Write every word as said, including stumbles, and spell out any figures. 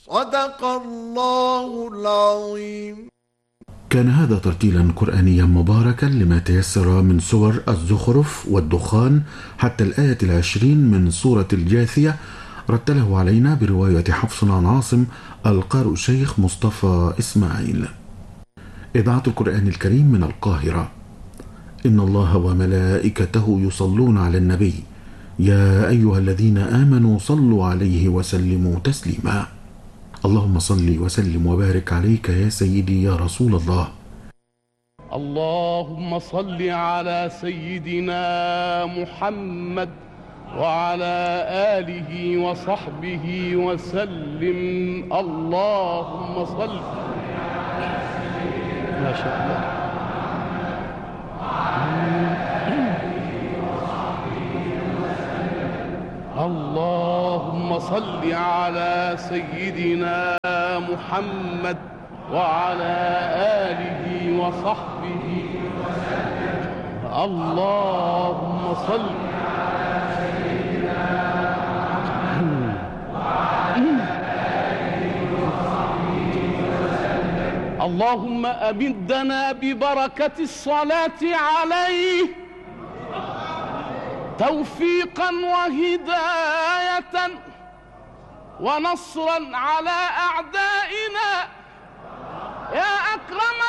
صدق الله العظيم. كان هذا ترتيلا قرآنيا مباركا لما تيسر من سور الزخرف والدخان حتى الآية العشرين من سورة الجاثية، رتله علينا برواية حفص عن عاصم القارئ الشيخ مصطفى إسماعيل. إذاعة القرآن الكريم من القاهرة. إن الله وملائكته يصلون على النبي يا أيها الذين آمنوا صلوا عليه وسلموا تسليما. اللهم صل وسلم وبارك عليك يا سيدي يا رسول الله. اللهم صل على سيدنا محمد وعلى آله وصحبه وسلم. اللهم صل. ما شاء الله. اللهم صل على سيدنا محمد وعلى آله وصحبه وسلم. اللهم صل على سيدنا محمد وعلى آله وصحبه وسلم. اللهم أمدنا ببركة الصلاة عليه توفيقا وهداية ونصرا على أعدائنا يا أكرم